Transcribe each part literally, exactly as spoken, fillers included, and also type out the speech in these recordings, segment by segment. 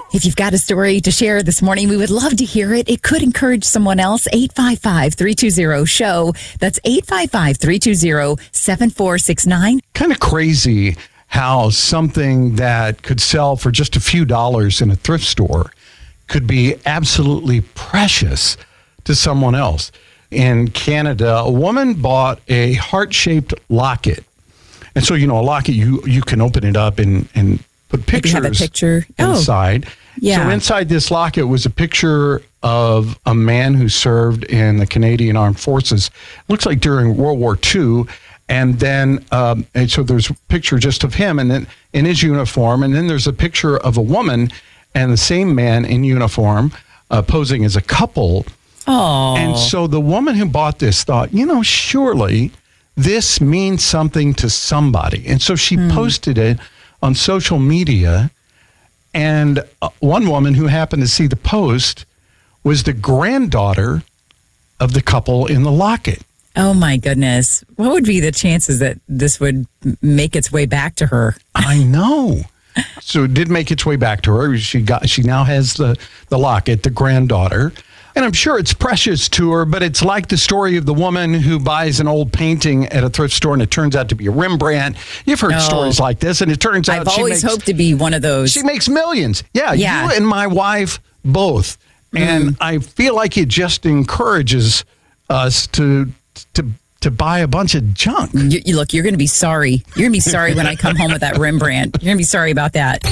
If you've got a story to share this morning, we would love to hear it. It could encourage someone else. eight five five, three two zero, S H O W. That's eight five five, three two zero, seven four six nine. Kind of crazy how something that could sell for just a few dollars in a thrift store could be absolutely precious to someone else. In Canada, a woman bought a heart-shaped locket. And so, you know, a locket, you, you can open it up and, and put pictures Maybe have a picture. inside. Oh, yeah. So inside this locket was a picture of a man who served in the Canadian Armed Forces. Looks like during World War Two. And then, um, and so there's a picture just of him and then in his uniform. And then there's a picture of a woman and the same man in uniform uh, posing as a couple. Oh. And so the woman who bought this thought, you know, surely this means something to somebody. And so she hmm. posted it on social media. And uh, one woman who happened to see the post was the granddaughter of the couple in the locket. Oh, my goodness. What would be the chances that this would make its way back to her? I know. So it did make its way back to her. She got. She now has the, the locket, the granddaughter. And I'm sure it's precious to her, but it's like the story of the woman who buys an old painting at a thrift store and it turns out to be a Rembrandt. You've heard No. stories like this, and it turns out I've she always makes, hoped to be one of those. She makes millions. Yeah, Yeah. you and my wife both. Mm. And I feel like it just encourages us to to to buy a bunch of junk. You, you look, you're going to be sorry. You're going to be sorry when I come home with that Rembrandt. You're going to be sorry about that.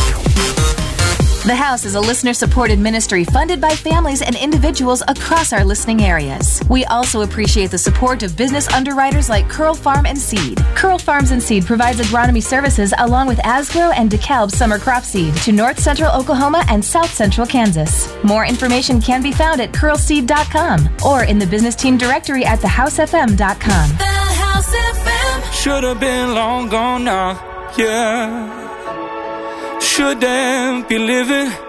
The House is a listener-supported ministry funded by families and individuals across our listening areas. We also appreciate the support of business underwriters like Curl Farm and Seed. Curl Farms and Seed provides agronomy services along with Asgrow and DeKalb summer crop seed to north central Oklahoma and south central Kansas. More information can be found at curl seed dot com or in the business team directory at the house f m dot com. The House F M should have been long gone now, yeah. Shouldn't be living